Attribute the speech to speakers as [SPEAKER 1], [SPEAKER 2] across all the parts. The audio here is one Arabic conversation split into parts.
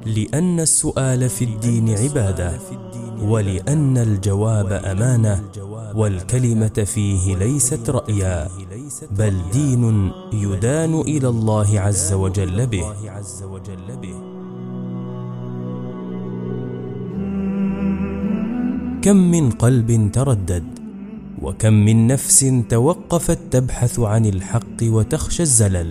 [SPEAKER 1] لأن السؤال في الدين عبادة، ولأن الجواب أمانة، والكلمة فيه ليست رأيا، بل دين يدان إلى الله عز وجل به. كم من قلب تردد، وكم من نفس توقفت تبحث عن الحق وتخشى الزلل.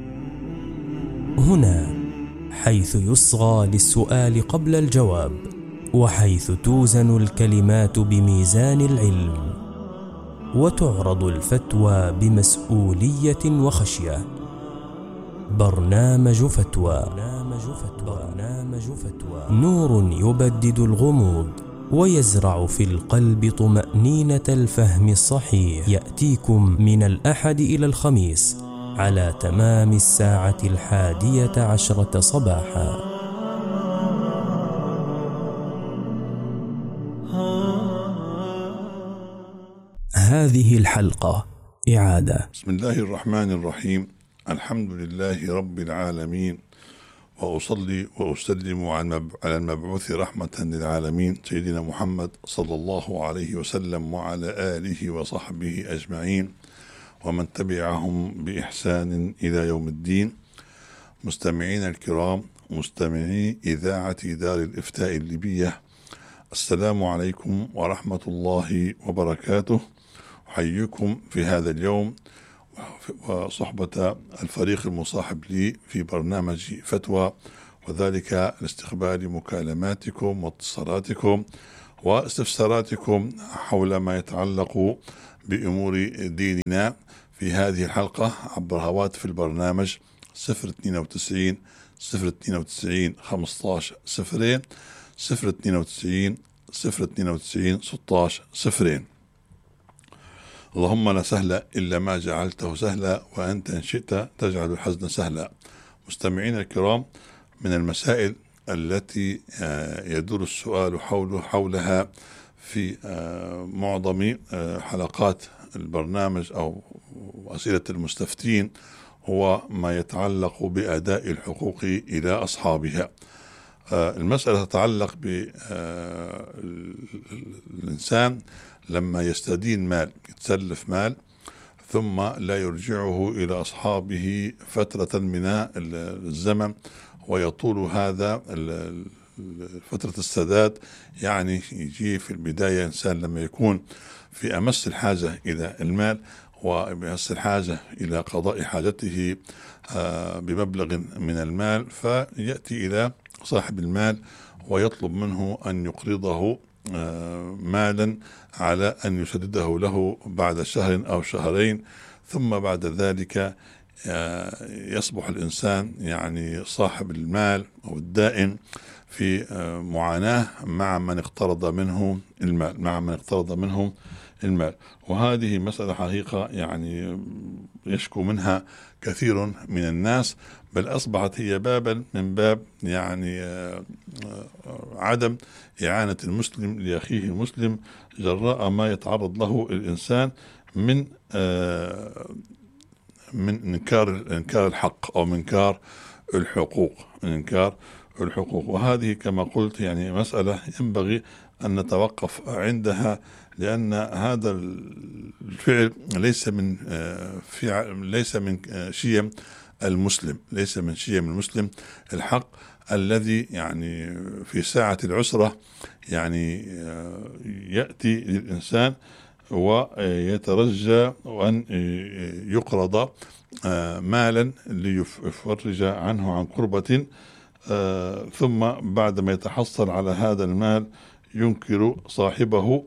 [SPEAKER 1] هنا حيث يصغى للسؤال قبل الجواب، وحيث توزن الكلمات بميزان العلم، وتعرض الفتوى بمسؤولية وخشية. برنامج فتوى، نور يبدد الغموض ويزرع في القلب طمأنينة الفهم الصحيح. يأتيكم من الأحد إلى الخميس على تمام 11:10 صباحا. هذه الحلقة إعادة.
[SPEAKER 2] بسم الله الرحمن الرحيم. الحمد لله رب العالمين، وأصلي وأسلم على المبعوث رحمة للعالمين سيدنا محمد صلى الله عليه وسلم، وعلى آله وصحبه أجمعين، ومن تبعهم بإحسان إلى يوم الدين. مستمعين الكرام، مستمعي إذاعة دار الإفتاء الليبية، السلام عليكم ورحمة الله وبركاته. أحييكم في هذا اليوم وصحبة الفريق المصاحب لي في برنامج فتوى، وذلك لاستقبال مكالماتكم واتصالاتكم واستفساراتكم حول ما يتعلق بأمور ديننا في هذه الحلقة عبر هواتف البرنامج 092 092 15 0 092 092 16 0. اللهم لا سهل إلا ما جعلته سهلا، وأنت إن شئت تجعل الحزن سهلا. مستمعين الكرام، من المسائل التي يدور السؤال حولها في معظم حلقات البرنامج أو أسئلة المستفتين هو ما يتعلق بأداء الحقوق إلى أصحابها. المسألة تتعلق بالإنسان لما يستدين مال، يتسلف مال ثم لا يرجعه إلى أصحابه فترة من الزمن، ويطول هذا فترة السداد. يعني يجي في البداية إنسان لما يكون في أمس الحاجة إلى المال وبأمس الحاجة إلى قضاء حاجته بمبلغ من المال، فيأتي إلى صاحب المال ويطلب منه أن يقرضه مالا على أن يسدده له بعد شهر أو شهرين، ثم بعد ذلك يصبح الإنسان يعني صاحب المال أو الدائن في معاناة مع من اقترض منه المال. وهذه مسألة حقيقة يعني يشكو منها كثير من الناس، بل أصبحت هي بابا من باب يعني عدم إعانة المسلم لأخيه المسلم جراء ما يتعرض له الإنسان من إنكار الحق أو من إنكار الحقوق. وهذه كما قلت يعني مسألة ينبغي أن نتوقف عندها، لأن هذا الفعل ليس من شيم المسلم. الحق الذي يعني في ساعة العسرة يعني يأتي للإنسان ويترجى أن يقرض مالا ليفرج عنه عن كربة، ثم بعد ما يتحصل على هذا المال ينكر صاحبه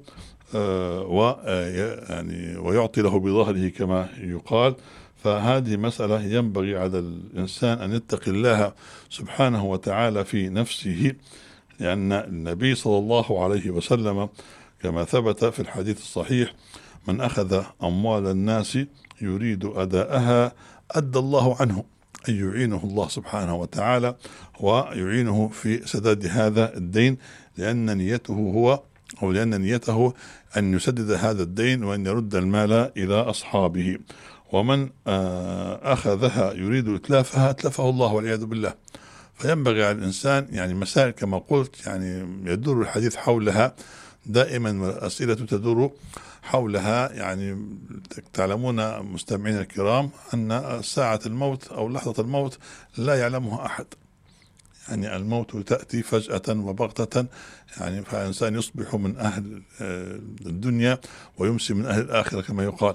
[SPEAKER 2] ويعطي له بظهره كما يقال. فهذه مسألة ينبغي على الإنسان أن يتقي الله سبحانه وتعالى في نفسه، لأن النبي صلى الله عليه وسلم كما ثبت في الحديث الصحيح: من أخذ أموال الناس يريد أداءها أدى الله عنه، أن يعينه الله سبحانه وتعالى ويعينه في سداد هذا الدين، لأن نيته أن يسدد هذا الدين وأن يرد المال إلى أصحابه. ومن أخذها يريد إتلافها أتلفه الله والعياذ بالله. فينبغي على الإنسان يعني مسائل كما قلت يعني يدور الحديث حولها دائما، والأسئلة تدور حولها. يعني تعلمون مستمعين الكرام أن ساعة الموت أو لحظة الموت لا يعلمها أحد. يعني الموت تأتي فجأة وبغتة، يعني فالإنسان يصبح من أهل الدنيا ويمسي من أهل الآخرة كما يقال.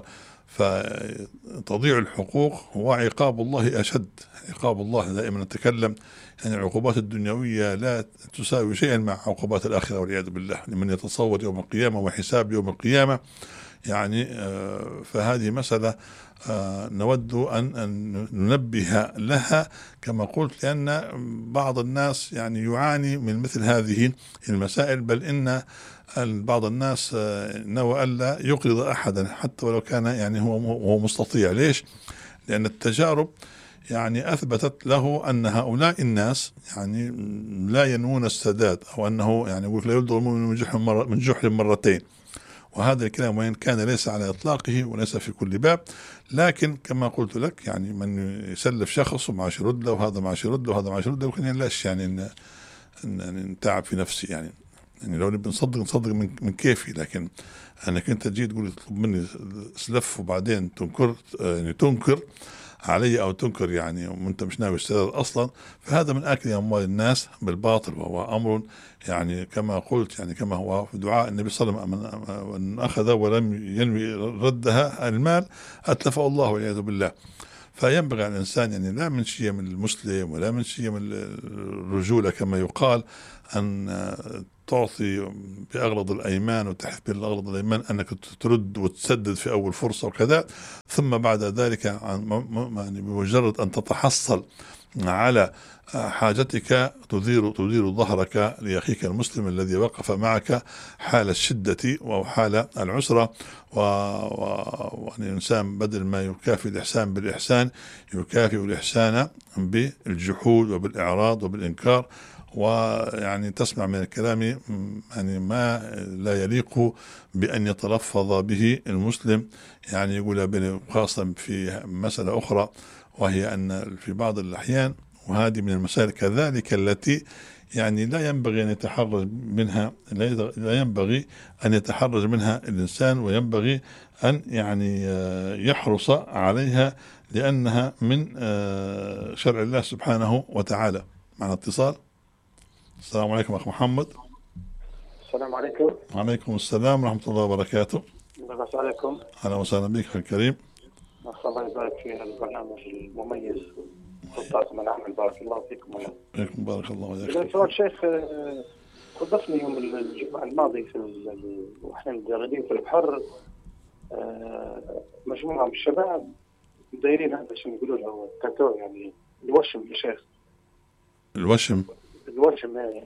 [SPEAKER 2] فتضيع الحقوق وعقاب الله أشد. عقاب الله دائما نتكلم يعني العقوبات الدنيوية لا تساوي شيئا مع عقوبات الآخرة والعياذ بالله، لمن يتصور يوم القيامة وحساب يوم القيامة. يعني فهذه مسألة نود أن ننبه لها كما قلت، لأن بعض الناس يعني يعاني من مثل هذه المسائل، بل إن بعض الناس نوى ألا يقرض أحدا حتى ولو كان يعني هو مستطيع. ليش؟ لأن التجارب يعني أثبتت له أن هؤلاء الناس يعني لا ينوون السداد، أو أنه يعني يقول لا يلدغ المؤمن من جحر مرتين. وهذا الكلام وإن كان ليس على إطلاقه وليس في كل باب، لكن كما قلت لك يعني من يسلف شخص ومعاش يرد له، وهذا معاش يرد له، وهذا معاش يرد له، وكان لاش يعني إن تعب في نفسي. يعني لو نبي نصدق من كيفي، لكن أنك أنت تجي تقول تطلب مني سلف وبعدين تنكر علي أو تنكر يعني وأنت مش ناوي السداد أصلا، فهذا من أكل أموال الناس بالباطل، وهو أمر يعني كما قلت يعني كما هو في دعاء النبي صلى الله عليه وسلم: من أخذ ولم ينوي ردها المال أتلفه الله والعياذ بالله. فينبغي على الإنسان يعني لا من شيم المسلم ولا من شيم الرجولة كما يقال أن تعطي بأغلظ الأيمان وتحلف بأغلظ الأيمان أنك ترد وتسدد في أول فرصة وكذا، ثم بعد ذلك يعني بمجرد أن تتحصل على حاجتك تدير ظهرك لأخيك المسلم الذي وقف معك حال الشدة أو حال العسرة. والإنسان بدل ما يكافئ الإحسان بالإحسان يكافئ الإحسان بالجحود وبالإعراض وبالإنكار. ويعني تسمع من الكلام يعني ما لا يليق بأن يتلفظ به المسلم. يعني يقول خاصة في مسألة أخرى، وهي أن في بعض الأحيان، وهذه من المسائل كذلك التي يعني لا ينبغي أن يتحرج منها، لا ينبغي أن يتحرج منها الإنسان، وينبغي أن يعني يحرص عليها، لأنها من شرع الله سبحانه وتعالى. معنا اتصال. السلام عليكم أخ محمد.
[SPEAKER 3] السلام عليكم.
[SPEAKER 2] وعليكم السلام ورحمة الله وبركاته.
[SPEAKER 3] السلام عليكم.
[SPEAKER 2] أهلا وسهلا بك أخي الكريم.
[SPEAKER 3] الله يبارك في هذا البرنامج المميز وطاقم العمل. بارك الله فيكم.
[SPEAKER 2] فيكم بارك الله وياك.
[SPEAKER 3] إذا سؤال شيخ، صدفني يوم الجمعة الماضي وإحنا قاعدين في البحر، مجموعة من الشباب دايرين هذا شو يقولوا له التاتو، يعني الوشم يا شيخ. الوشم يعني.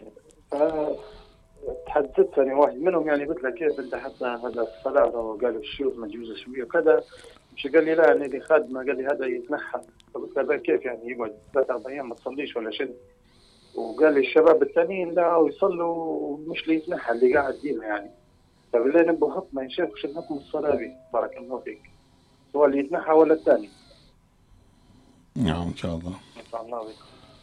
[SPEAKER 3] فتحدثت أنا واحد منهم، يعني قلت له كيف أنت حتى هذا الصلاة، وقالوا الشيوخ مجوزة شوية وكذا. مش قال لي لا أنا اللي خادمة، قال لي هذا يتنحى. فقلت له كيف يعني يقعد 3-4 أيام ما تصليش ولا شيء؟ وقال لي الشباب الثانيين لا ويصلوا، مش اللي يتنحى اللي قاعد دينا يعني. فبالله نبغى حكمه يا شيخ، وش الحكم الصلاة به؟ بارك الله فيك. سواء اللي يتنحى ولا الثاني؟
[SPEAKER 2] نعم إن شاء الله.
[SPEAKER 3] إن شاء الله بك.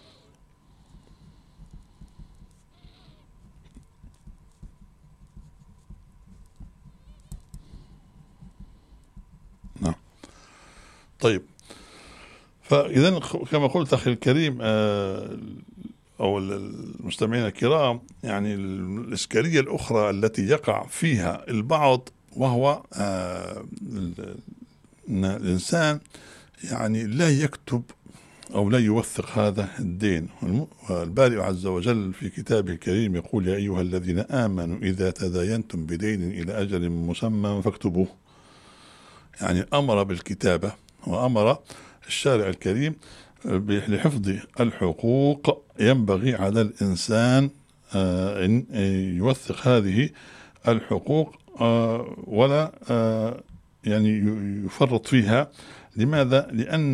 [SPEAKER 2] نعم. طيب، فإذا كما قلت أخي الكريم أو المستمعين الكرام، يعني الإشكالية الأخرى التي يقع فيها البعض، وهو أن الإنسان يعني لا يكتب أو لا يوثق هذا الدين. والبارئ عز وجل في كتابه الكريم يقول: يا أيها الذين آمنوا إذا تداينتم بدين إلى أجل مسمى فاكتبوه. يعني أمر بالكتابة، وأمر الشارع الكريم لحفظ الحقوق. ينبغي على الإنسان أن يوثق هذه الحقوق ولا يعني يفرط فيها. لماذا؟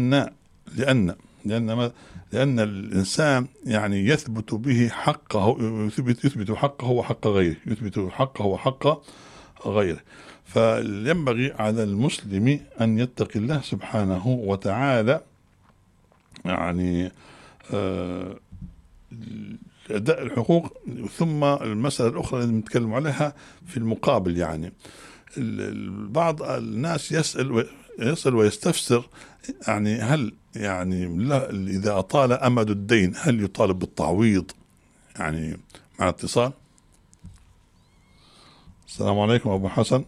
[SPEAKER 2] لأن الإنسان يعني يثبت به حقه، يثبت حقه وحق غيره، يثبت حقه وحق غيره. فينبغي على المسلم أن يتقي الله سبحانه وتعالى، يعني أداء الحقوق. ثم المسألة الأخرى اللي نتكلم عليها في المقابل، يعني بعض الناس يسأل ويستفسر، يعني هل يعني إذا أطال أمد الدين هل يطالب بالتعويض؟ يعني مع اتصال. السلام عليكم أبو حسن.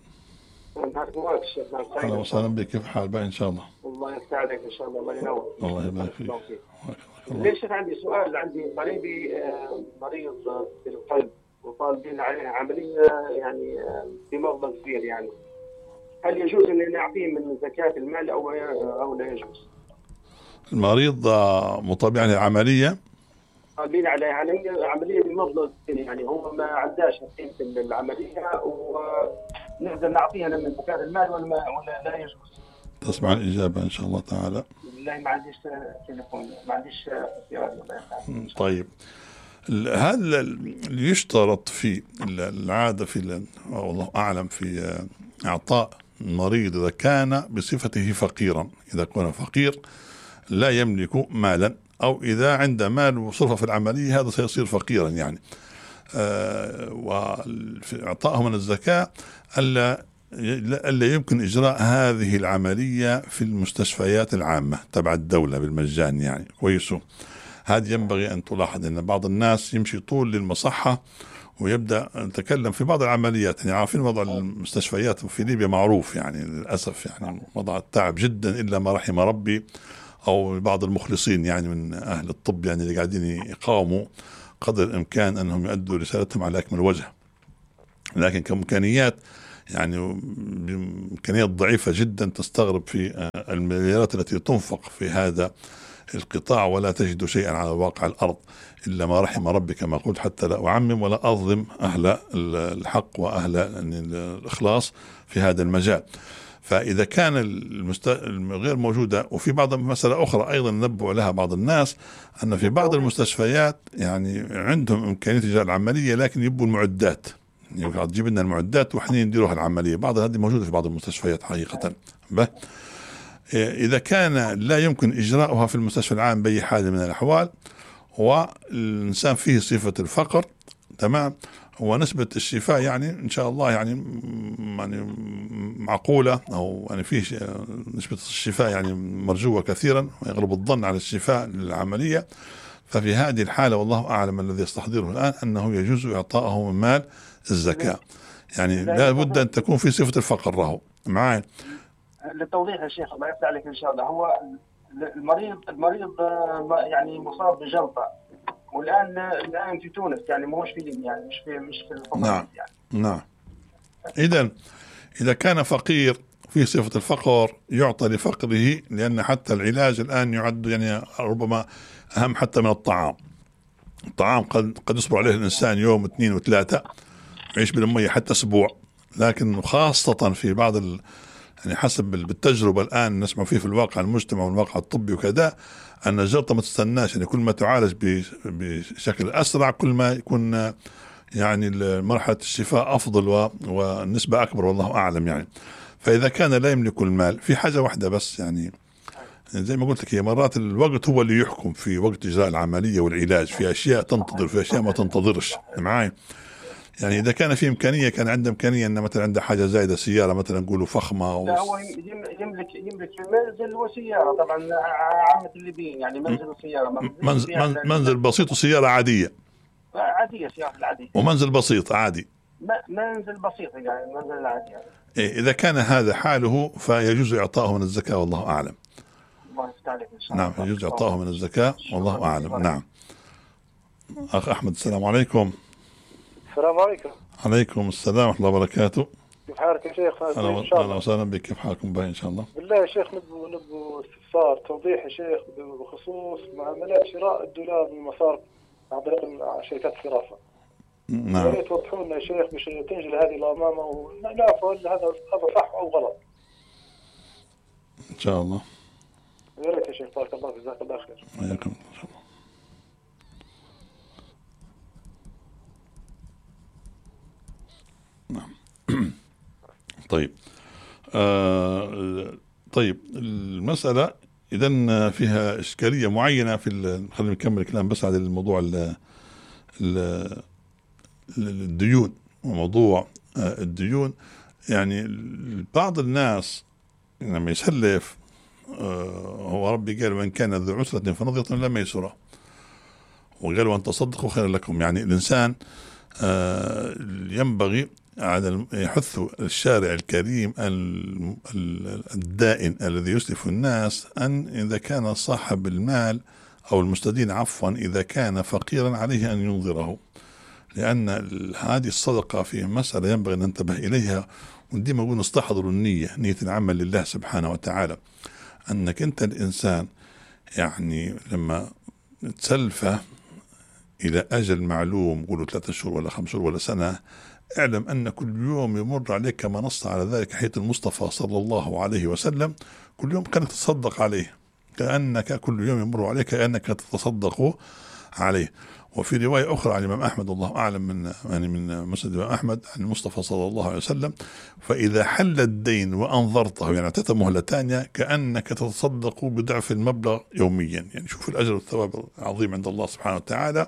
[SPEAKER 2] أهلا وسهلا بك، كيف حال بقى إن شاء الله؟
[SPEAKER 3] الله يسعدك إن شاء الله، الله ينور.
[SPEAKER 2] الله يبارك فيك.
[SPEAKER 3] ليش عندي سؤال، عندي قريبي مريض بالقلب وطالبين عليه عملية يعني بمبلغ كبير، يعني هل يجوز أن نعطيه من زكاة المال أو لا يجوز؟
[SPEAKER 2] المريض مطابق للعملية،
[SPEAKER 3] طالبين عليه عملية بمبلغ كبير، يعني هو ما عندهاش قيمة العملية ونقدر نعطيها من زكاة المال ولا لا يجوز؟
[SPEAKER 2] تسمع الإجابة إن شاء الله تعالى.
[SPEAKER 3] والله ما عنديش تليفون، ما عنديش اختيار.
[SPEAKER 2] طيب، هذا اللي يشترط في العادة في والله أعلم في إعطاء المريض إذا كان بصفته فقيرا، إذا كان فقير لا يملك مالا، أو إذا عنده مال وصرفه في العملية هذا سيصير فقيرا يعني. وفي إعطائه من الزكاة ألا يمكن إجراء هذه العملية في المستشفيات العامة تبع الدولة بالمجان، يعني كويسو. هذا ينبغي أن تلاحظ أن بعض الناس يمشي طول للمصحة ويبدأ نتكلم في بعض العمليات، يعني عارفين وضع المستشفيات في ليبيا معروف يعني للأسف، يعني وضع التعب جدا إلا ما رحم ربي أو بعض المخلصين يعني من أهل الطب، يعني اللي قاعدين يقاوموا قدر الإمكان أنهم يؤدوا رسالتهم على أكمل وجه، لكن كإمكانيات يعني بإمكانيات ضعيفة جدا، تستغرب في المليارات التي تنفق في هذا القطاع ولا تجد شيئا على واقع الأرض إلا ما رحم ربي كما قلت، حتى لا أعمم ولا أظلم أهل الحق وأهل الإخلاص في هذا المجال. فإذا كان غير موجودة، وفي بعض مسألة أخرى أيضا نبه لها بعض الناس، أن في بعض المستشفيات يعني عندهم إمكانية إجراء العملية لكن يبوا المعدات، يعني تجيب لنا المعدات وحين نديروها العملية، بعض هذه موجودة في بعض المستشفيات حقيقة. إذا كان لا يمكن إجراؤها في المستشفى العام بأي حال من الأحوال، والإنسان فيه صفة الفقر، تمام، ونسبة الشفاء يعني إن شاء الله يعني معقولة، أو يعني فيه نسبة الشفاء يعني مرجوة كثيرا، ويغلب الظن على الشفاء للعملية، ففي هذه الحالة والله أعلم الذي يستحضره الآن أنه يجوز إعطاءه من مال الزكاة، يعني لا بد أن تكون في صفة الفقر له معي.
[SPEAKER 3] للتوضيح يا شيخ الله يفتح عليك إن شاء الله، هو المريض يعني مصاب بجلطة، والآن في تونس، يعني مش في ليبيا، يعني مش في الفقر.
[SPEAKER 2] نعم
[SPEAKER 3] يعني.
[SPEAKER 2] نعم. إذا كان فقير في صفة الفقر يعطى لفقره، لأن حتى العلاج الآن يعد يعني ربما أهم حتى من الطعام. الطعام قد يصبر عليه الإنسان يوم 2 و3 يعيش بالمية حتى أسبوع، لكن خاصة في بعض يعني حسب بالتجربة الآن نسمع فيه في الواقع المجتمع والواقع الطبي وكذا، أن الجلطة ما تستناش، يعني كل ما تعالج بشكل أسرع كل ما يكون يعني مرحلة الشفاء أفضل والنسبة أكبر والله أعلم يعني. فإذا كان لا يملك المال، في حاجة واحدة بس يعني زي ما قلت لك، هي مرات الوقت هو اللي يحكم في وقت إجراء العملية والعلاج، في أشياء تنتظر في أشياء ما تنتظرش معاي. يعني إذا كان في إمكانية، كان عنده إمكانية أن مثلا عنده حاجة زايدة، سيارة مثلا نقوله فخمة
[SPEAKER 3] لا هو يملك منزل وسيارة، طبعا عامة الليبيين يعني منزل وسيارة،
[SPEAKER 2] منزل بسيط وسيارة عادية،
[SPEAKER 3] سيارة العادية،
[SPEAKER 2] ومنزل بسيط عادي،
[SPEAKER 3] منزل بسيط يعني منزل العادي يعني.
[SPEAKER 2] إيه إذا كان هذا حاله فيجوز إعطائه من الزكاة والله أعلم.
[SPEAKER 3] الله يفتح عليك إن شاء الله.
[SPEAKER 2] نعم يجوز إعطائه من الزكاة والله أعلم. نعم. أخ أحمد السلام عليكم.
[SPEAKER 4] السلام عليكم.
[SPEAKER 2] عليكم السلام ورحمة الله وبركاته.
[SPEAKER 4] كيف حالك يا شيخ؟
[SPEAKER 2] أهلا وسهلا بك، كيف حالكم باي إن شاء الله؟
[SPEAKER 4] بالله يا شيخ نبغى استفسار توضيح يا شيخ بخصوص معاملات شراء الدولار من المصارف عن طريق شركات الصرافة.
[SPEAKER 2] نعم.
[SPEAKER 4] يا ريت توضحوا لنا يا شيخ مش تنجل هذه الأمامة ونعرف هل هذا صح أو غلط.
[SPEAKER 2] إن شاء الله.
[SPEAKER 4] يا ريت يا شيخ، بارك الله فيك، جزاك الله خير.
[SPEAKER 2] وياكم إن شاء الله. نعم. طيب طيب المسألة إذن فيها إشكالية معينة في خلينا نكمل الكلام بس على الموضوع الديون وموضوع الديون، يعني بعض الناس لما يسلف هو ربي قال: وإن كان ذو عسرة فنظرة إلى ميسرة، وقال: وأن تصدقوا خير لكم. يعني الإنسان ينبغي على يحث الشارع الكريم الدائن الذي يسلف الناس أن إذا كان صاحب المال أو المستدين عفوا إذا كان فقيرا عليه أن ينظره، لأن هذه الصدقة في مسألة ينبغي أن ننتبه إليها، ودي ما نقول نستحضر نية العمل لله سبحانه وتعالى. أنك أنت الإنسان يعني لما تسلفه إلى أجل معلوم، قولوا 3 شهور ولا 5 شهور ولا سنة، اعلم أن كل يوم يمر عليك كما نص على ذلك حديث المصطفى صلى الله عليه وسلم، كل يوم كانك تتصدق عليه، كأنك كل يوم يمر عليك كأنك تتصدق عليه. وفي رواية أخرى عن الإمام أحمد الله أعلم من مسند الإمام أحمد عن المصطفى صلى الله عليه وسلم: فإذا حل الدين وأنظرته، يعني اعطيته مهلة ثانية، كأنك تتصدق بضعف المبلغ يوميا. يعني شوف الأجر والثواب العظيم عند الله سبحانه وتعالى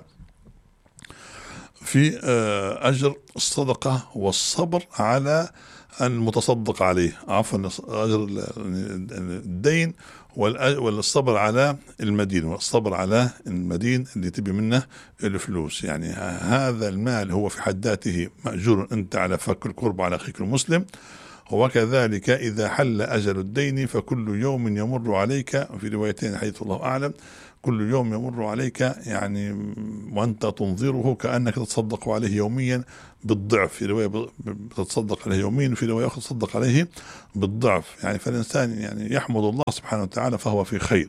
[SPEAKER 2] في أجر الصدقة والصبر على المتصدق عليه، عفوا أجر الدين والصبر على المدين، والصبر على المدين اللي تبي منه الفلوس. يعني هذا المال هو في حد ذاته مأجور أنت على فك الكرب على أخيك المسلم. وكذلك إذا حل أجل الدين فكل يوم يمر عليك، في روايتين حديث الله أعلم، كل يوم يمر عليك يعني وأنت تنظره كأنك تتصدق عليه يوميا بالضعف. في رواية تتصدق عليه يوميا، وفي رواية أخرى تتصدق عليه بالضعف. يعني فالإنسان يعني يحمد الله سبحانه وتعالى، فهو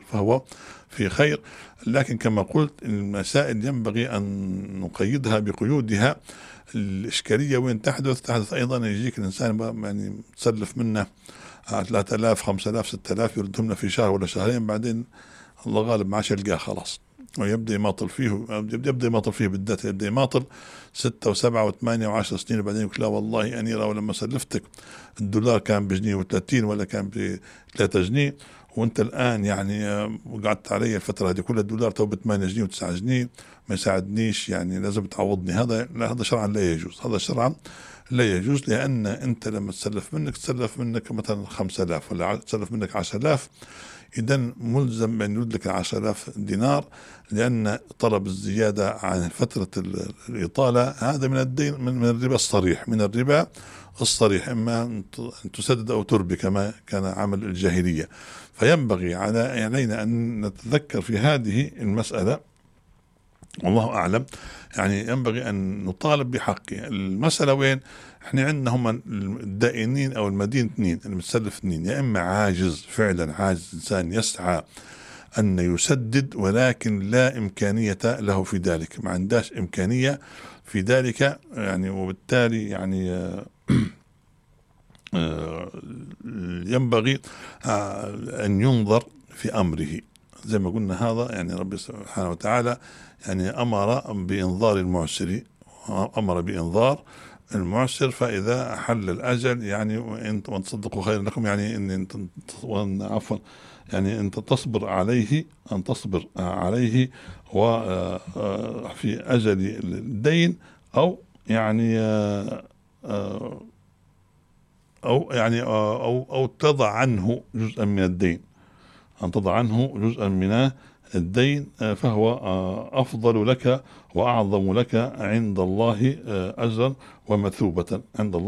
[SPEAKER 2] في خير. لكن كما قلت المسائل ينبغي أن نقيدها بقيودها. الإشكالية وين تحدث أيضا يجيك الإنسان يعني تسلف منه 3000 5000 6000 يردهم لنا في شهر ولا شهرين، بعدين الله غالب ما عادش يلقاه خلاص، ويبدأ يماطل فيه بالذات، يبدأ يماطل 6 و7 و8 و10 سنين، وبعدين يقول: لا والله أني ولما سلفتك الدولار كان ب2.30 ولا كان ب3 جنيه، وانت الآن يعني وقعدت علي الفترة هذه كلها الدولار تو ب8 جنيه و9 جنيه، ما يساعدنيش، يعني لازم تعوضني. هذا شرعا لا يجوز، هذا شرعا لا يجوز. لأن أنت لما تسلف منك مثلا 5000 ولا تسلف منك 10000، إذا ملزم أن يرد لك 10,000 دينار، لأن طلب الزيادة عن فترة الإطالة هذا من الدين، من الربا الصريح، إما أن تسدد أو تربي كما كان عمل الجاهلية. فينبغي علينا أن نتذكر في هذه المسألة، والله أعلم، يعني ينبغي أن نطالب بحقه. المسألة وين؟ احنا عندنا هم الدائنين أو المدين 2، المتسلف 2، يا إما عاجز، فعلا عاجز، إنسان يسعى أن يسدد ولكن لا إمكانية له في ذلك، ما عندهش إمكانية في ذلك، يعني وبالتالي يعني ينبغي أن ينظر في أمره. زي ما قلنا هذا يعني ربي سبحانه وتعالى يعني أمر بإنظار المعسر، فإذا حل الأجل يعني وأن تصدقوا خير لكم، يعني أن يعني أنت تصبر عليه وفي أجل الدين، أو تضع عنه جزءا من الدين، أن تضع عنه جزءا من الدين، فهو أفضل لك وأعظم لك عند الله أجرا ومثوبة،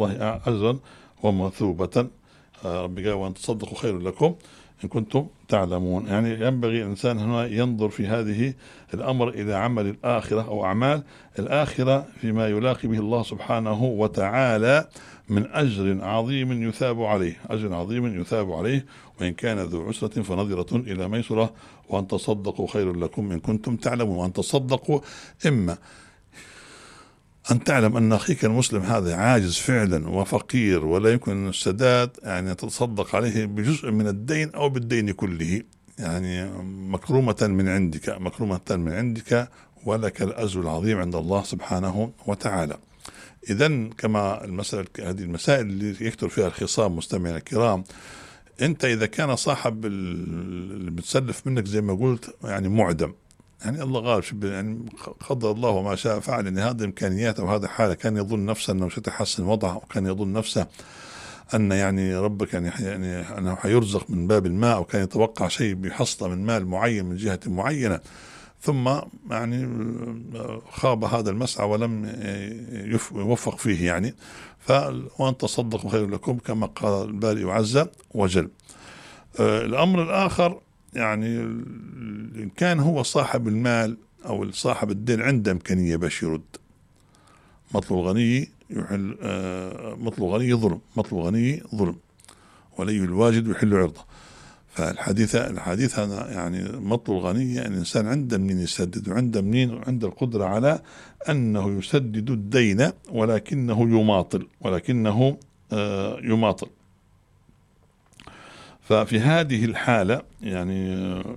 [SPEAKER 2] ربي قال: وأن تصدقوا خير لكم إن كنتم تعلمون. يعني ينبغي الإنسان هنا ينظر في هذه الأمر إلى عمل الآخرة أو أعمال الآخرة فيما يلاقي به الله سبحانه وتعالى من أجر عظيم يثاب عليه، وإن كان ذو عسرة فنظرة إلى ميسرة، وأن تصدقوا خير لكم إن كنتم تعلمون. وأن تصدقوا إما أن تعلم أن أخيك المسلم هذا عاجز فعلا وفقير ولا يمكن السداد، يعني تتصدق عليه بجزء من الدين أو بالدين كله، يعني مكرومة من عندك ولك الأجر العظيم عند الله سبحانه وتعالى. إذن كما هذه المسائل اللي يكثر فيها الخصام مستمعينا الكرام، أنت إذا كان صاحب اللي بتسلف منك زي ما قلت يعني معدم، يعني الله غالب، يعني قدر الله وما شاء فعل، ان هذه امكانيات او هذا حاله. كان يظن نفسه انه سيتحسن وضعه، وكان يظن نفسه ان يعني ربك يعني انه حيرزق من باب الماء، وكان يتوقع شيء بحصله من مال معين من جهه معينه، ثم يعني خاب هذا المسعى ولم يوفق فيه يعني. وأن تصدقوا خير لكم كما قال البارئ عز وجل. الأمر الآخر يعني إن كان هو صاحب المال أو صاحب الدين عنده إمكانية باش يرد. مطلب الغني يحل مطلب الغني ظلم، مطلب الغني ظلم، ولي الواجد يحل عرضه. فالحديث هذا يعني مطلب الغني، يعني الإنسان عنده منين يسدد، وعنده منين، وعنده القدرة على أنه يسدد الدين، ولكنه يماطل. ففي هذه الحالة يعني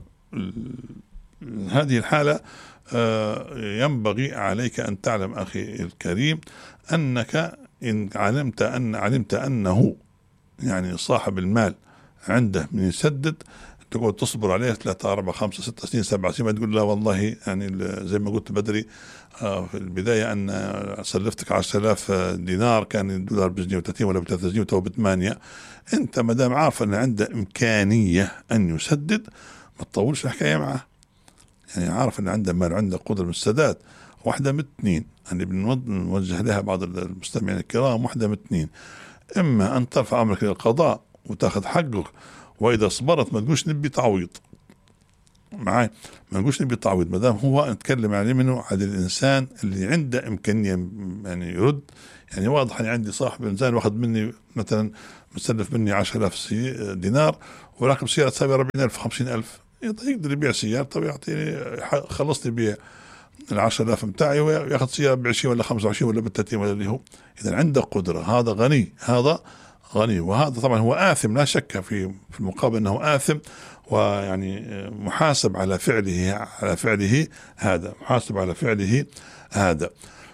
[SPEAKER 2] هذه الحالة ينبغي عليك أن تعلم أخي الكريم أنك إن علمت أنه يعني صاحب المال عنده من يسدد، تقعد تصبر عليه 3 4 5 6 سنين 7 سنين، ما تقول لا والله يعني زي ما قلت بدري في البداية أن سلفتك 10,000 دينار كان الدولار بجنيه و30 ولا ب3 جنيه وتو ب8. أنت ما دام عارف أن عنده إمكانية أن يسدد ما تطولش الحكاية معه. يعني عارف أن عنده مال، عنده قدرة من السداد. واحدة من اثنين اللي بنوجه لها بعض المستمعين الكرام، واحدة من اثنين: إما أن ترفع أمرك إلى القضاء وتاخذ حقك، وإذا صبرت ما تقولش نبي تعويض معاي، ما نقولش نبي تعويض، ما دام هو نتكلم عليه منه على الإنسان اللي عنده إمكانية يعني يرد. يعني واضح أني عندي صاحب إنسان واخذ مني مثلا مستلف مني 10,000 دينار، وراكب سيارة تساوي 40,000 50,000، يقدر يبيع سيارة. طب يعطيني خلصني بيع 10,000 متاعي وياخذ سيارة ب20 ولا 25 ولا ب30 ولا اللي هو. إذا عنده قدرة، هذا غني، هذا غني. وهذا طبعا هو آثم لا شك، في المقابل أنه آثم، ويعني محاسب على فعله هذا، محاسب على فعله هذا.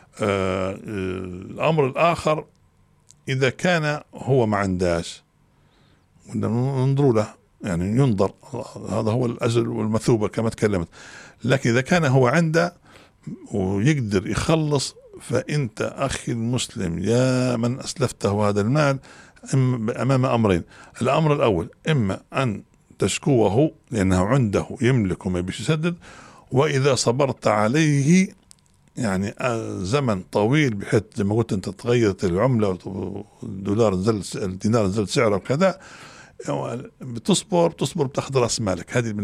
[SPEAKER 2] الأمر الآخر: إذا كان هو ما عنداش، ننظر له، يعني ينظر، هذا هو الأجل والمثوبة كما تكلمت. لكن إذا كان هو عنده ويقدر يخلص، فأنت أخي المسلم يا من أسلفته هذا المال أمام أمرين. الأمر الأول: إما أن تشكوه لأنه عنده يملك وما يبيش يسدد، وإذا صبرت عليه يعني زمن طويل بحيث زي ما قلت أنت تغيرت العملة، الدولار نزل، الدينار نزل سعره وكذا، بتصبر بتاخذ رأس مالك. هذه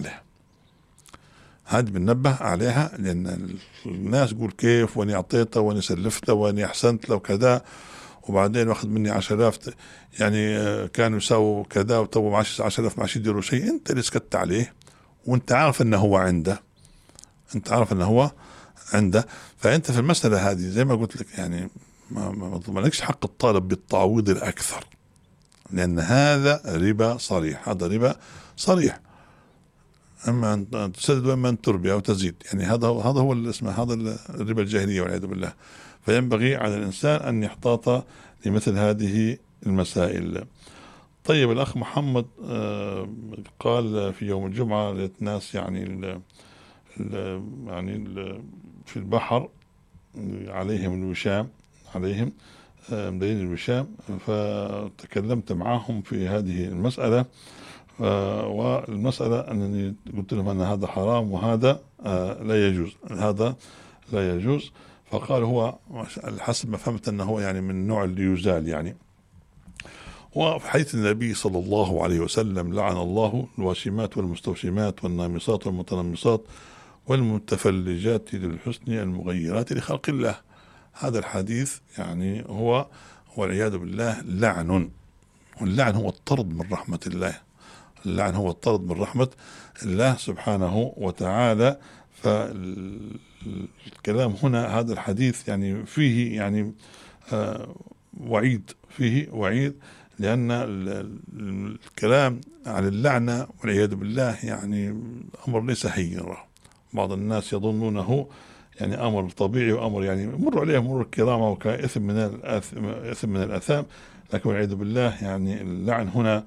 [SPEAKER 2] بننبه عليها، لأن الناس يقول كيف واني أعطيته واني سلفته واني أحسنت له وكذا، وبعدين واخذ مني 10,000 يعني كانوا يساووا كذا، وتو 10,000 ما يديروا شيء. انت اللي سكت عليه، وانت عارف انه هو عنده، فانت في المسألة هذه زي ما قلت لك يعني ما لكش حق الطالب بالتعويض الأكثر، لأن هذا ربا صريح. اما ان تسدد واما ان تربي او تزيد، يعني هذا هو الاسم، هذا الربا الجاهلية والعياذ بالله. فينبغي على الإنسان أن يحتاط لمثل هذه المسائل. طيب، الأخ محمد قال في يوم الجمعة للناس يعني في البحر عليهم الوشام، مدين الوشام، فتكلمت معهم في هذه المسألة، والمسألة أنني قلت لهم أن هذا حرام وهذا لا يجوز. فقال هو حسب ما فهمت أنه هو يعني من النوع اللي يزال يعني. وفي حديث النبي صلى الله عليه وسلم: لعن الله الواشمات والمستوشمات والنامصات والمتنمصات والمتفلجات للحسن المغيرات لخلق الله. هذا الحديث يعني هو والعياذ بالله لعن، واللعن هو الطرد من رحمة الله، سبحانه وتعالى. فالكلام هنا هذا الحديث يعني فيه يعني وعيد، لأن الكلام عن اللعنة والعياذ بالله يعني أمر ليس هينا. بعض الناس يظنونه يعني أمر طبيعي وأمر يعني مر عليه مرور الكرام وكإثم من الآثام، لكن والعياذ بالله يعني اللعن هنا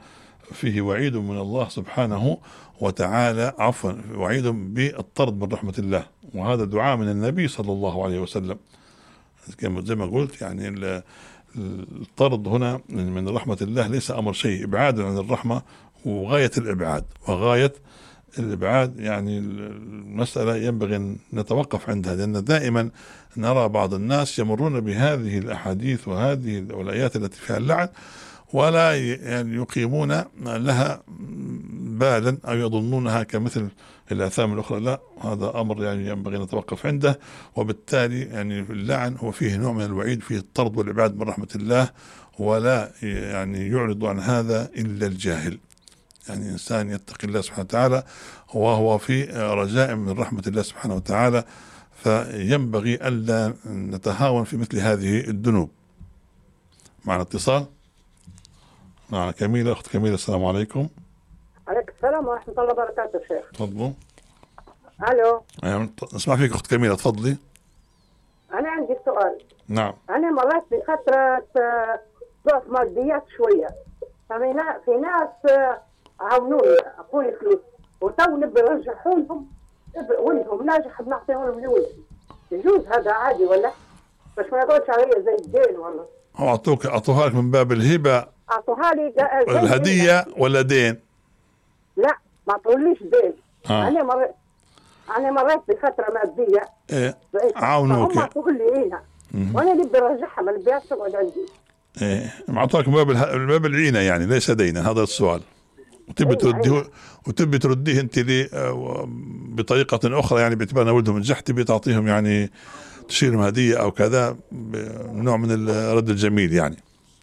[SPEAKER 2] فيه وعيد من الله سبحانه وتعالى، عفوا وعيد بالطرد من رحمة الله، وهذا دعاء من النبي صلى الله عليه وسلم. زي ما قلت يعني الطرد هنا من رحمة الله ليس أمر شيء، إبعاد عن الرحمة وغاية الإبعاد، وغاية الإبعاد يعني المسألة ينبغي أن نتوقف عندها، لأن دائما نرى بعض الناس يمرون بهذه الأحاديث وهذه الآيات التي فيها اللعن ولا يعني يقيمون لها بالا أو يظنونها كمثل الآثام الأخرى. لا، هذا أمر يعني ينبغي أن نتوقف عنده. وبالتالي يعني اللعن هو فيه نوع من الوعيد، فيه الطرد والإبعاد من رحمة الله، ولا يعني يعرض عن هذا إلا الجاهل. يعني إنسان يتقي الله سبحانه وتعالى وهو في رجاء من رحمة الله سبحانه وتعالى، فينبغي ألا نتهاون في مثل هذه الذنوب. معنا اتصال، معنا كميلة. أخت كميلة، السلام عليكم.
[SPEAKER 5] عليكم السلام ورحمة الله وبركاته شيخ.
[SPEAKER 2] تفضلوا.
[SPEAKER 5] ألو.
[SPEAKER 2] نسمع فيك أخت كميلة، تفضلي.
[SPEAKER 5] أنا عندي سؤال.
[SPEAKER 2] نعم.
[SPEAKER 5] أنا مريت بفترة ضعف ماديات شوية، في ناس عاونوني أعطوني فلوس وتو نبي نرجعهم ولدهم ناجح بنعطيهم فلوس. يجوز هذا عادي ولا؟ بس ما يقولش علي زي الدين والله.
[SPEAKER 2] أعطوها لك من باب الهبة؟
[SPEAKER 5] أعطوها لي
[SPEAKER 2] الهدية ولا دين؟
[SPEAKER 5] لا، ما أعطوليش دين. أنا مريت بفترة مادية.
[SPEAKER 2] إيه. عاونوك.
[SPEAKER 5] هم أعطوه لي هنا وأنا نبي أرجعها، ما نبيهاش تقعد عندي.
[SPEAKER 2] إيه، معطوك من باب العينة يعني، ليس دينا. هذا السؤال. وتبي ترديه أنت لي بطريقة أخرى، يعني باعتبار أن ولدهم نجح تبي تعطيهم يعني تشيلهم هدية أو كذا، نوع من الرد الجميل يعني.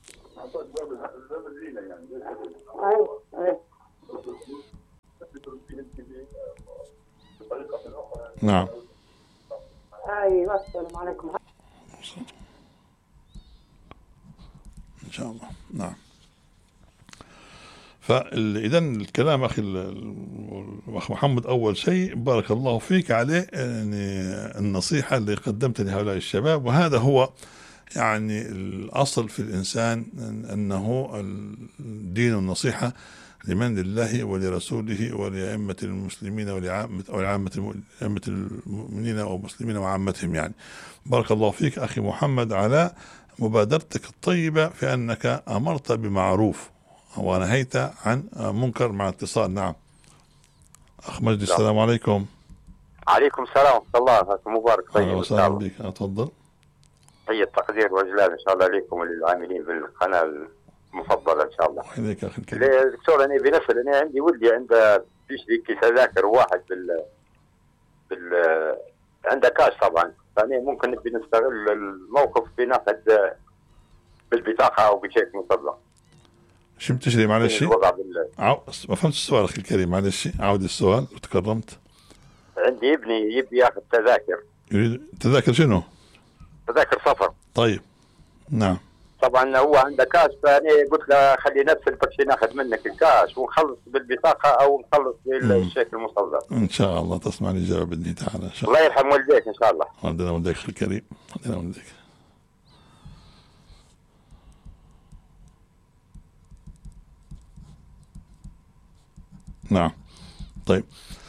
[SPEAKER 2] نعم.
[SPEAKER 5] أيوة، السلام عليكم.
[SPEAKER 2] إن شاء الله. نعم. فإذا الكلام أخي الأخ محمد، أول شيء بارك الله فيك عليه يعني النصيحة اللي قدمتها لهؤلاء الشباب، وهذا هو يعني الأصل في الإنسان، أنه الدين النصيحة لمن؟ لله ولرسوله ولأئمة المسلمين ولعامة المؤمنين والمسلمين وعامتهم يعني. بارك الله فيك أخي محمد على مبادرتك الطيبة في أنك أمرت بمعروف ونهيت عن منكر. مع اتصال. نعم. أخ مجدي، السلام عليكم.
[SPEAKER 6] عليكم السلام ورحمة الله. مبارك طيب.
[SPEAKER 2] أهلا وسهلا بك. أتفضل.
[SPEAKER 6] هي التقدير والإجلال إن شاء الله لكم وللعاملين بالقناة المفضلة إن شاء الله.
[SPEAKER 2] وإليك أخي الكريم.
[SPEAKER 6] دكتور، أنا بنسأل، أنا عندي ولدي عنده بيشتري كيس تذاكر واحد عنده كاش طبعا، فأنا ممكن نبي نستغل الموقف بناخذ بالبطاقة أو بشيك مطلق.
[SPEAKER 2] شو بتشتري؟ معلش ما فهمت السؤال أخي الكريم، معلش عاود السؤال وتكرمت.
[SPEAKER 6] عندي ابني يبي ياخذ تذاكر.
[SPEAKER 2] يريد تذاكر شنو؟
[SPEAKER 6] تذاكر سفر.
[SPEAKER 2] طيب. نعم.
[SPEAKER 6] طبعا هو عنده كاش، فأنا قلت له خلي نفس البكشي ناخذ منك الكاش ونخلص بالبطاقة أو نخلص بالشيك المصدر.
[SPEAKER 2] إن شاء الله تسمع الإجابة بإذن الله تعالى. إن شاء الله.
[SPEAKER 6] الله يرحم والديك إن شاء الله.
[SPEAKER 2] ربنا والديك أخي الكريم، ربنا والديك. نعم. طيب.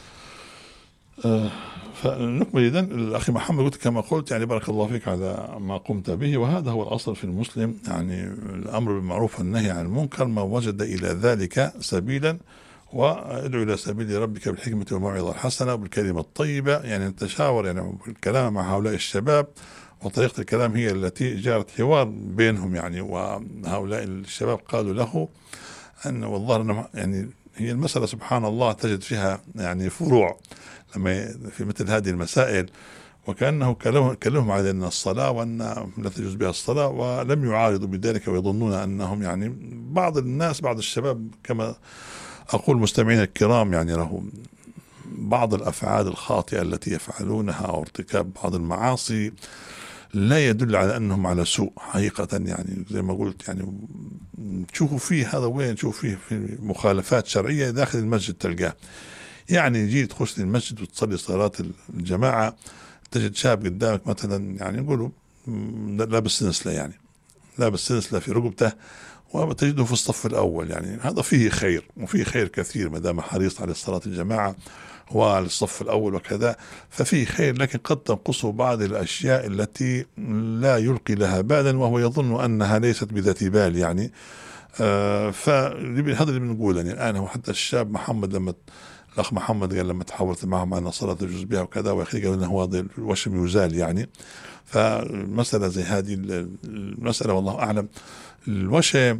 [SPEAKER 2] فنكمل إذن. الأخي محمد، قلت كما قلت يعني بارك الله فيك على ما قمت به، وهذا هو الأصل في المسلم، يعني الأمر بالمعروف والنهي عن المنكر، ما وجد إلى ذلك سبيلا، وادعو إلى سبيل ربك بالحكمة والموعظة الحسنة وبالكلمة الطيبة. يعني نتشاور يعني الكلام مع هؤلاء الشباب، وطريقة الكلام هي التي جرت حوار بينهم يعني. وهؤلاء الشباب قالوا له أن والله يعني هي المسألة سبحان الله تجد فيها يعني فروع لما في مثل هذه المسائل، وكأنه كلمهم على أن الصلاة وأن لا تجوز بها الصلاة، ولم يعارضوا بذلك ويظنون أنهم يعني بعض الناس، بعض الشباب كما أقول مستمعين الكرام، يعني لهم بعض الأفعال الخاطئة التي يفعلونها أو ارتكاب بعض المعاصي لا يدل على أنهم على سوء حقيقة. يعني زي ما قلت يعني تشوفوا فيه هذا وين، تشوفوا فيه في مخالفات شرعية داخل المسجد تلقاه. يعني يجي تخش للمسجد وتصلي صلاة الجماعة تجد شاب قدامك مثلا يعني نقولوا لابس سنسلة، يعني لابس سنسلة في رقبته وتجده في الصف الأول. يعني هذا فيه خير، وفيه خير كثير ما دام حريص على الصلاة الجماعة وعلى الصف الأول وكذا، ففيه خير، لكن قد تنقصه بعض الأشياء التي لا يلقي لها بالا وهو يظن أنها ليست بذات بال يعني. فهذا اللي بنقول يعني الآن. هو حتى الشاب محمد لما الأخ محمد قال لما تحاورت معهم عن صلاة الجزء بها وكذا، وأخي قال إنه هذا الوشم يزال يعني. فمسألة زي هذه المسألة والله أعلم. الوشم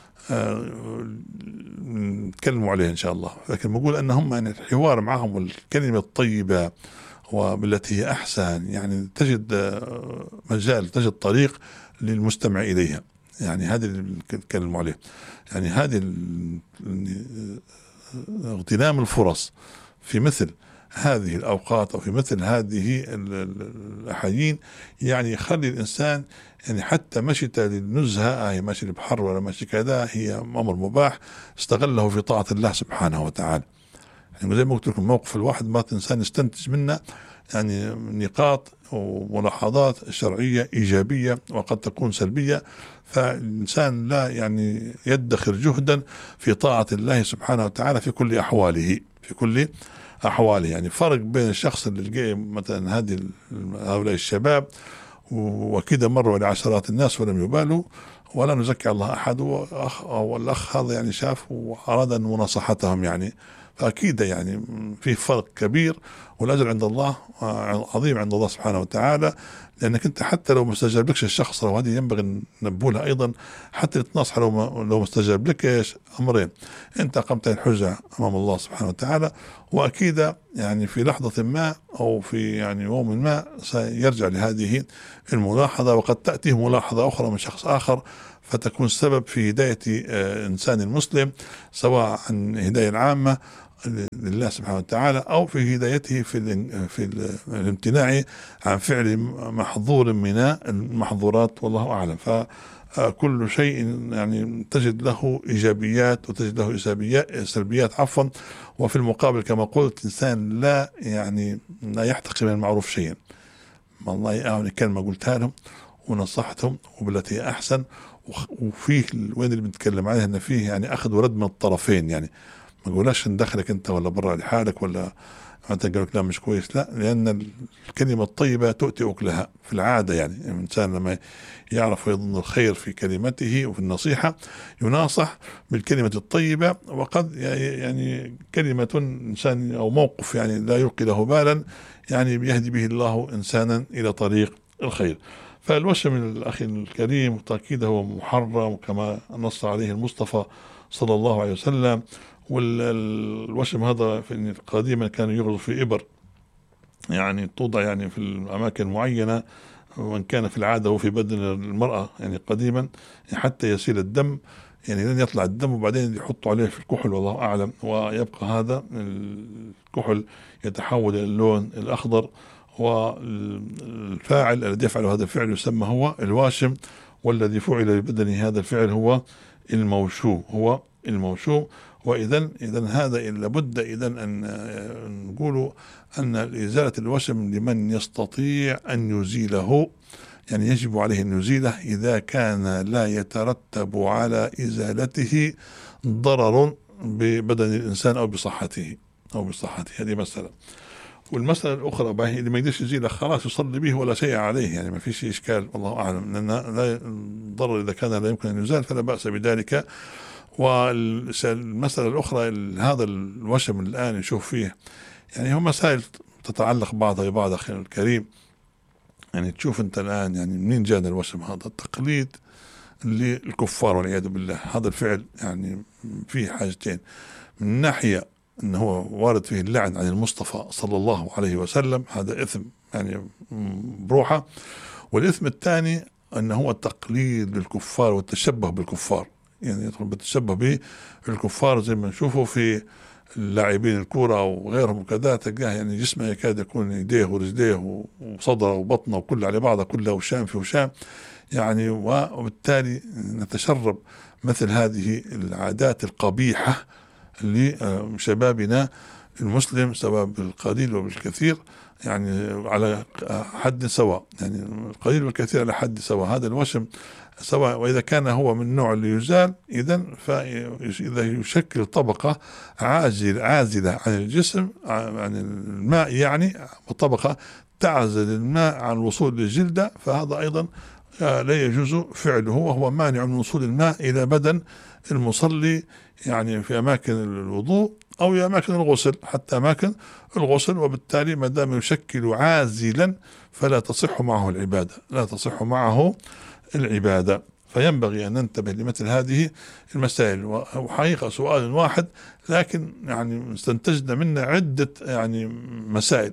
[SPEAKER 2] نتكلموا عليه إن شاء الله، لكن بقول أنهم يعني الحوار معهم والكلمة الطيبة وبالتي هي أحسن، يعني تجد مجال، تجد طريق للمستمع إليها. يعني هذه اللي نتكلم عليه، يعني هذه اغتنام الفرص في مثل هذه الأوقات أو في مثل هذه الأحايين، يعني يخلي الإنسان يعني حتى مشيته للنزهة، هي ماشي البحر ولا ماشي كذا، هي أمر مباح استغله في طاعة الله سبحانه وتعالى. يعني زي ما قلت لكم موقف الواحد ما الإنسان يستنتج منه يعني نقاط وملاحظات شرعية إيجابية وقد تكون سلبية، فالإنسان لا يعني يدخر جهدا في طاعة الله سبحانه وتعالى في كل أحواله، في كل أحواله. يعني فرق بين الشخص اللي لقى مثلا هؤلاء الشباب وكذا مروا لعشرات الناس ولم يبالوا، ولا نزكي الله أحد، والأخ هذا يعني شاف وأراد أن مناصحتهم يعني، فأكيد يعني في فرق كبير، والأجر عند الله عظيم عند الله سبحانه وتعالى. لأنك أنت حتى لو ما استجاب لكش الشخص، وهذه ينبغي ننبهها أيضا، حتى تنصح لو ما استجاب لكش أمرين: أنت قمت الحجة أمام الله سبحانه وتعالى، وأكيد يعني في لحظة ما أو في يعني يوم ما سيرجع لهذه الملاحظة، وقد تأتيه ملاحظة أخرى من شخص آخر فتكون سبب في هداية إنسان مسلم، سواء عن هداية العامة لله سبحانه وتعالى أو في هدايته في الامتناع عن فعل محظور من المحظورات، والله أعلم. فكل شيء يعني تجد له إيجابيات وتجد له سلبيات عفوا. وفي المقابل كما قلت الإنسان لا يعني لا يحتقر من المعروف شيئا. والله أعلم كلمة قلتها لهم ونصحتهم وبالتي هي أحسن، وفيه وين اللي بنتكلم عليه أن فيه يعني أخذ ورد من الطرفين، يعني ما قولاش ندخلك أنت ولا برا لحالك ولا أنت قالوا كلام مش كويس، لا، لأن الكلمة الطيبة تؤتي أكلها في العادة. يعني الإنسان لما يعرف ويظن الخير في كلمته وفي النصيحة يناصح بالكلمة الطيبة، وقد يعني كلمة إنسان أو موقف يعني لا يلقي له بالا يعني يهدي به الله إنسانا إلى طريق الخير. فالوشم الأخي الكريم تأكيد هو محرم كما نص عليه المصطفى صلى الله عليه وسلم. والوشم هذا قديما كان يغرز في إبر، يعني توضع يعني في الأماكن معينة، وإن كان في العادة وفي بدن المرأة يعني قديما حتى يسيل الدم، يعني لن يطلع الدم، وبعدين يحطوا عليه في الكحل والله أعلم، ويبقى هذا الكحل يتحول إلى اللون الأخضر، والفاعل الذي يفعل هذا الفعل يسمى هو الواشم، والذي فعل ببدنه هذا الفعل هو الموشوم. وإذن هذا لابد أن نقول أن إزالة الوشم لمن يستطيع أن يزيله، يعني يجب عليه أن يزيله إذا كان لا يترتب على إزالته ضرر ببدن الإنسان أو بصحته. هذه مسألة. والمسألة الأخرى بقى اللي ما يقدرش يزيله خلاص يصلي به ولا شيء عليه، يعني ما فيش إشكال والله أعلم، لأن الضرر إذا كان لا يمكن أن يزال فلا بأس بذلك. والمسألة الأخرى هذا الوشم الآن نشوف فيه يعني هم مسائل تتعلق بعضها ببعض أخي الكريم. يعني تشوف أنت الآن يعني منين جاء الوشم هذا؟ التقليد للكفار والعياذ بالله. هذا الفعل يعني فيه حاجتين: من ناحية أنه هو وارد فيه اللعن عن المصطفى صلى الله عليه وسلم، هذا إثم يعني بروحه، والإثم الثاني أنه هو التقليد للكفار والتشبه بالكفار، يعني يدخل بالتشبه بالكفار زي ما نشوفه في اللاعبين الكورة وغيرهم وكذا، تلقاه يعني جسمه يكاد يكون يديه ورجليه وصدره وبطنه وكله على بعضه كله وشام في وشام يعني. وبالتالي نتشرب مثل هذه العادات القبيحة لشبابنا المسلم سواء بالقليل وبالكثير، يعني على حد سواء، يعني القليل والكثير على حد سواء. هذا الوشم سواء، وإذا كان هو من النوع اللي يزال إذا فإذا يشكل طبقة عازلة عن الجسم عن الماء يعني، وطبقة تعزل الماء عن الوصول للجلدة، فهذا أيضا لا يجوز فعله، وهو مانع من وصول الماء إلى بدن المصلي، يعني في أماكن الوضوء أو في أماكن الغسل، حتى أماكن الغسل. وبالتالي ما دام يشكل عازلا فلا تصح معه العبادة، لا تصح معه العبادة. فينبغي أن ننتبه لمثل هذه المسائل. وحقيقة سؤال واحد لكن يعني استنتجنا منه عدة يعني مسائل،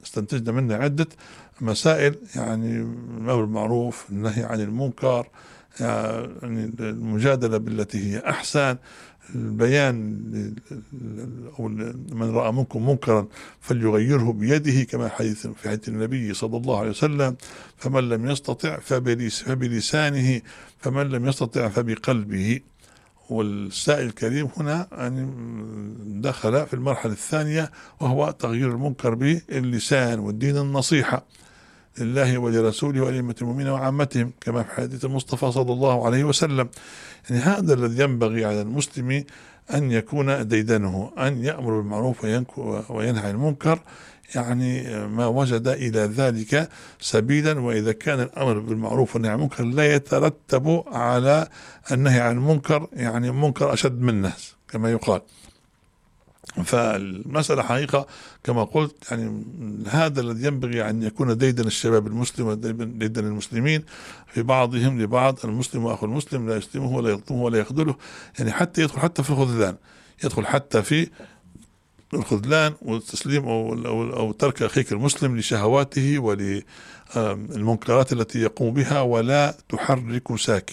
[SPEAKER 2] يعني الأمر بالمعروف، النهي عن المنكر، يعني المجادلة بالتي هي أحسن، البيان أو من رأى منكم منكرا فليغيره بيده، كما في حديث النبي صلى الله عليه وسلم، فمن لم يستطع فبلسانه، فمن لم يستطع فبقلبه. والسائل الكريم هنا يعني دخل في المرحلة الثانية، وهو تغيير المنكر باللسان، والدين النصيحة لله ولرسوله ولأئمة المؤمنين وعامتهم، كما في حديث المصطفى صلى الله عليه وسلم. يعني هذا الذي ينبغي على المسلم أن يكون ديدنه، أن يأمر بالمعروف وينهى عن المنكر، يعني ما وجد إلى ذلك سبيلا. وإذا كان الأمر بالمعروف والنهي عن المنكر لا يترتب على النهي عن المنكر، يعني منكر أشد منه كما يقال. فالمسألة حقيقة كما قلت يعني هذا الذي ينبغي أن يكون ديدن الشباب المسلم وديدن المسلمين في بعضهم لبعض. المسلم وأخو المسلم لا يسلمه ولا يظلمه ولا يخذله، يعني حتى يدخل حتى في الخذلان، يدخل حتى في الخذلان والتسليم أو ترك أخيك المسلم لشهواته وللمنكرات التي يقوم بها، ولا تحرك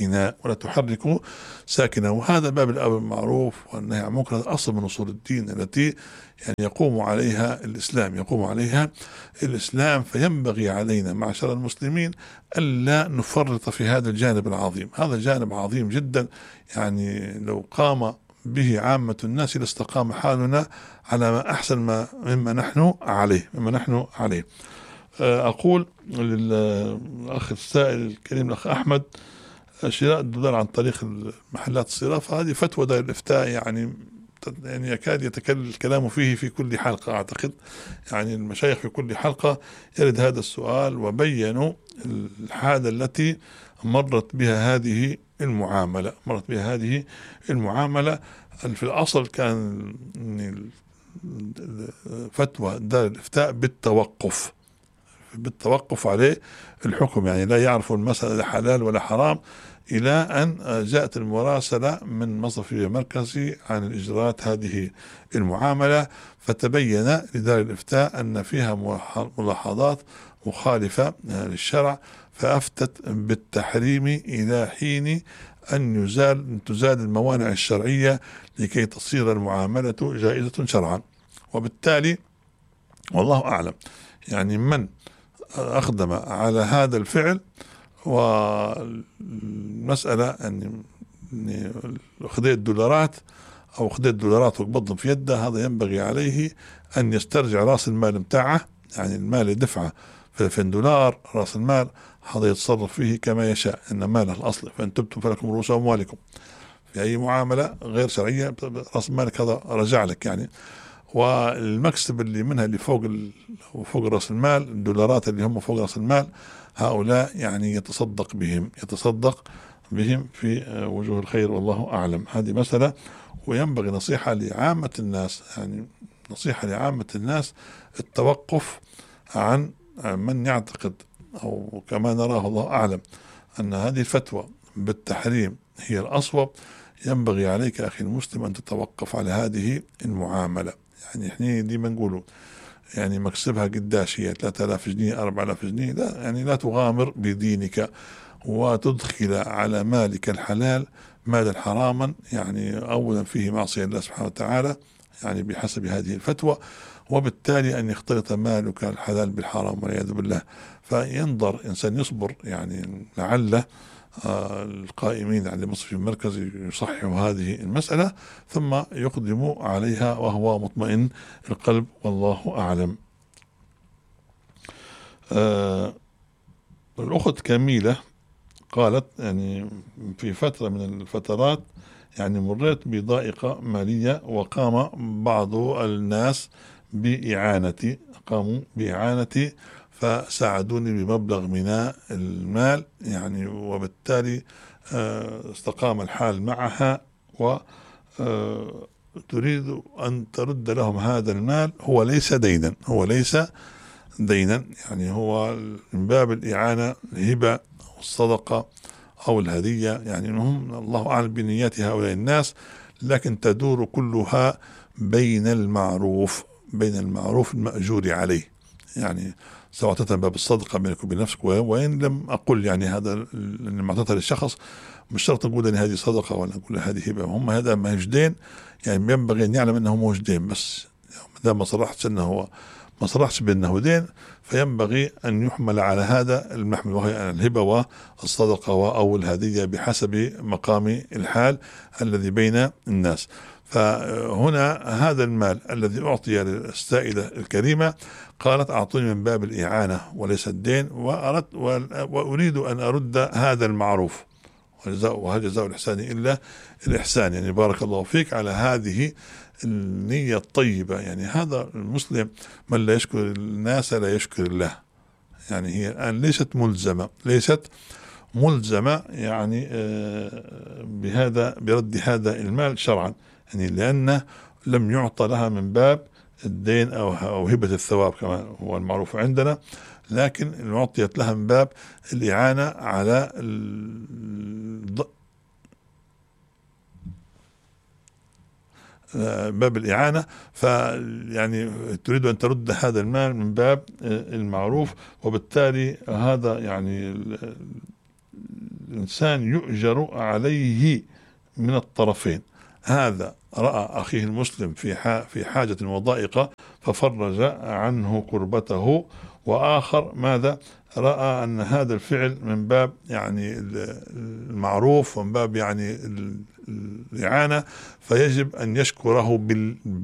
[SPEAKER 2] ساكنا. وهذا باب الأمر بالمعروف والنهي عن المنكر، أصل من أصول الدين التي يعني يقوم عليها الإسلام. فينبغي علينا معشر المسلمين ألا نفرط في هذا الجانب العظيم. هذا جانب عظيم جدا، يعني لو قام به عامة الناس لاستقام حالنا على ما أحسن مما نحن عليه. أقول للأخ السائل الكريم الأخ أحمد، شراء الدولار عن طريق محلات الصرافة هذه فتوى دار الإفتاء، يعني يكاد يتكلم الكلام فيه في كل حلقة. أعتقد يعني المشايخ في كل حلقة يرد هذا السؤال، وبينوا الحالة التي مرت بها هذه المعاملة. في الأصل كان فتوى دار الإفتاء بالتوقف عليه الحكم، يعني لا يعرف المسألة حلال ولا حرام، إلى أن جاءت المراسلة من مصرف مركزي عن الإجراءات هذه المعاملة، فتبين لدار الإفتاء أن فيها ملاحظات مخالفة للشرع، فأفتت بالتحريم إلى حين أن تزال الموانع الشرعية لكي تصير المعاملة جائزة شرعا. وبالتالي والله أعلم يعني من أقدم على هذا الفعل، والمسألة أن خذ الدولارات وقبضهم في يده، هذا ينبغي عليه أن يسترجع رأس المال متاعه، يعني المال يدفعه في $2000 رأس المال، هذا يتصرف فيه كما يشاء، إن ماله الأصل فإن تبتم فلكم رؤوس أموالكم. في أي معاملة غير شرعية رأس مالك هذا رجع لك يعني. والمكسب اللي منها اللي فوق رأس المال، الدولارات اللي هم فوق رأس المال، هؤلاء يعني يتصدق بهم في وجوه الخير، والله أعلم. هذه مسألة، وينبغي نصيحة لعامة الناس التوقف عن من يعتقد أو كما نراه الله أعلم أن هذه الفتوى بالتحريم هي الأصوب. ينبغي عليك أخي المسلم أن تتوقف على هذه المعاملة. يعني احنا ديما نقولوا يعني مكسبها قداش هي 3000 جنيه 4000 جنيه، لا يعني لا تغامر بدينك وتدخل على مالك الحلال مالا حراما، يعني أولا فيه معصية الله سبحانه وتعالى يعني بحسب هذه الفتوى، وبالتالي أن يختلط مالك الحلال بالحرام والعياذ بالله. فينظر إنسان يصبر، يعني لعل القائمين على مصرف المركز يصححوا هذه المسألة ثم يقدم عليها وهو مطمئن القلب، والله أعلم. الأخت كميلة قالت يعني في فترة من الفترات يعني مريت بضائقة مالية، وقام بعض الناس بإعانتي، قاموا بإعانتي فساعدوني بمبلغ من المال يعني، وبالتالي استقام الحال معها، وتريد أن ترد لهم هذا المال. هو ليس دينا، هو ليس دينا، يعني هو من باب الإعانة، الهبة والصدقة أو الهدية، يعني هم الله أعلم بنيات هؤلاء الناس، لكن تدور كلها بين المعروف، بين المعروف المأجور عليه، يعني سواء باب الصدقة بينك وبين نفسك، وإن لم أقل يعني هذا لما أعطيتها للشخص مش شرط نقول أن هذه صدقة ولا نقول هذه هبة، هم هذا ما هوش دين، يعني ينبغي أن يعلم أنه مش دين، بس ما صرحتش أنه ما صرحش بأنه دين، فينبغي أن يحمل على هذا المحمل، وهي الهبة والصدقة أو الهدية بحسب مقام الحال الذي بين الناس. فهنا هذا المال الذي أعطي للسائلة الكريمة قالت أعطوني من باب الإعانة وليس الدين، وأريد أن أرد هذا المعروف، وهل جزاء الإحسان إلا الإحسان، يعني بارك الله فيك على هذه النية الطيبة. يعني هذا المسلم من لا يشكر الناس لا يشكر الله، يعني هي الآن ليست ملزمة يعني بهذا برد هذا المال شرعا، يعني لأنه لم يعطى لها من باب الدين أو هبة الثواب كما هو المعروف عندنا، لكن أعطيت لها من باب الإعانة على باب الإعانة، فيعني تريد أن ترد هذا المال من باب المعروف، وبالتالي هذا يعني الإنسان يؤجر عليه من الطرفين. هذا رأى أخيه المسلم في حاجة وضائقة ففرج عنه كربته، وآخر ماذا رأى أن هذا الفعل من باب يعني المعروف ومن باب يعني الإعانة، فيجب أن يشكره